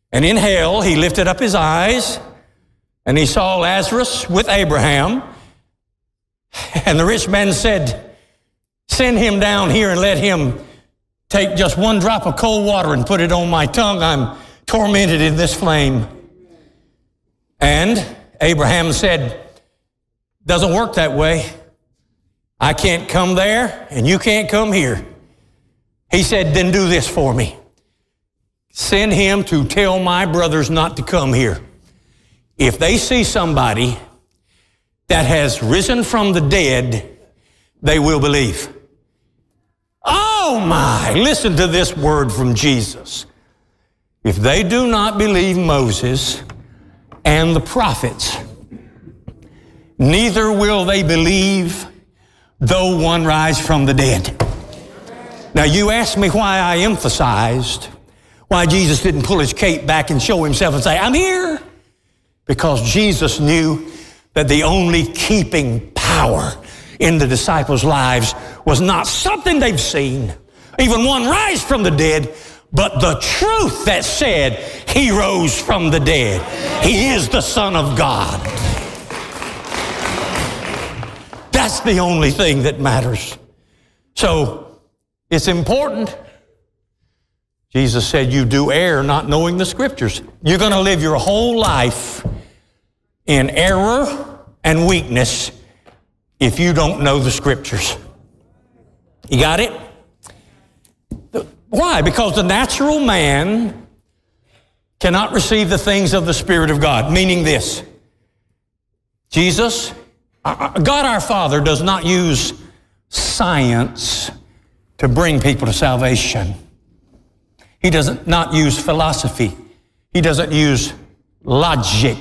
And in hell, he lifted up his eyes, and he saw Lazarus with Abraham. And the rich man said, send him down here and let him take just one drop of cold water and put it on my tongue. I'm tormented in this flame. And Abraham said, doesn't work that way. I can't come there, and you can't come here. He said, then do this for me. Send him to tell my brothers not to come here. If they see somebody that has risen from the dead, they will believe. Oh my, listen to this word from Jesus. If they do not believe Moses and the prophets, neither will they believe though one rise from the dead. Now you asked me why I emphasized why Jesus didn't pull his cape back and show himself and say, I'm here. Because Jesus knew that the only keeping power in the disciples' lives was not something they've seen, even one rise from the dead, but the truth that said he rose from the dead. He is the Son of God. That's the only thing that matters. So it's important. Jesus said, you do err not knowing the Scriptures. You're going to live your whole life in error and weakness if you don't know the Scriptures. You got it? Why? Because the natural man cannot receive the things of the Spirit of God, meaning this. Jesus, God our Father, does not use science to bring people to salvation. He does not use philosophy. He doesn't use logic.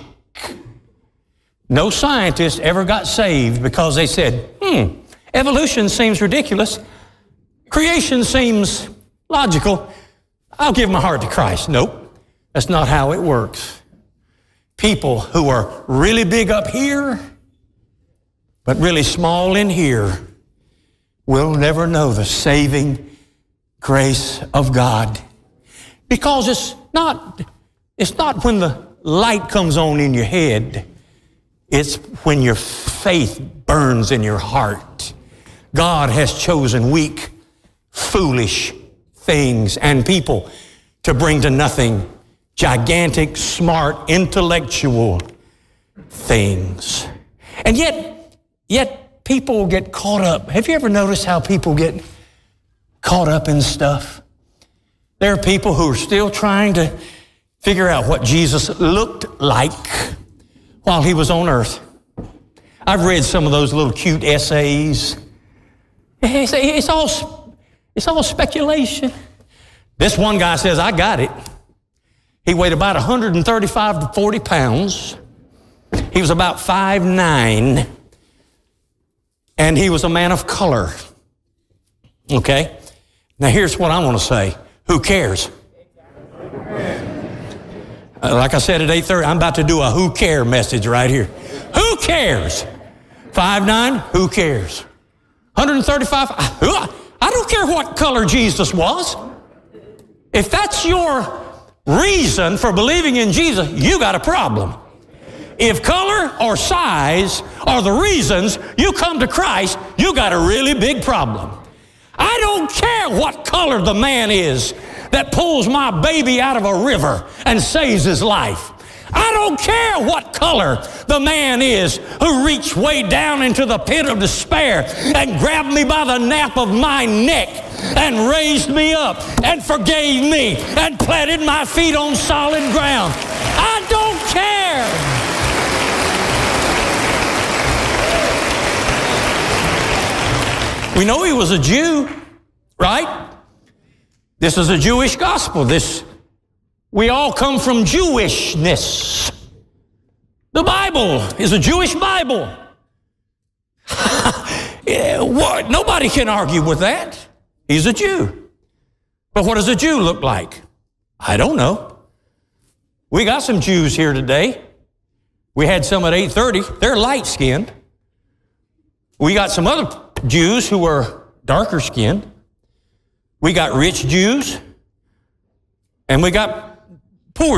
No scientist ever got saved because they said, evolution seems ridiculous. Creation seems logical. I'll give my heart to Christ. Nope, that's not how it works. People who are really big up here, but really small in here, will never know the saving grace of God. Because it's not when the light comes on in your head. It's when your faith burns in your heart. God has chosen weak, foolish things and people to bring to nothing gigantic, smart, intellectual things. And yet people get caught up. Have you ever noticed how people get caught up in stuff? There are people who are still trying to figure out what Jesus looked like while he was on earth. I've read some of those little cute essays. It's all speculation. This one guy says, I got it. He weighed about 135 to 40 pounds. He was about 5'9", and he was a man of color. Okay? Now here's what I want to say. Who cares? Like I said at 8:30, I'm about to do a who care message right here. Who cares? 5'9", who cares? 135, I don't care what color Jesus was. If that's your reason for believing in Jesus, you got a problem. If color or size are the reasons you come to Christ, you got a really big problem. I don't care what color the man is that pulls my baby out of a river and saves his life. I don't care what color the man is who reached way down into the pit of despair and grabbed me by the nape of my neck and raised me up and forgave me and planted my feet on solid ground. I don't care. We know he was a Jew, right? This is a Jewish gospel. We all come from Jewishness. The Bible is a Jewish Bible. Nobody can argue with that. He's a Jew. But what does a Jew look like? I don't know. We got some Jews here today. We had some at 8:30. They're light-skinned. We got some other Jews who are darker skinned. We got rich Jews, and we got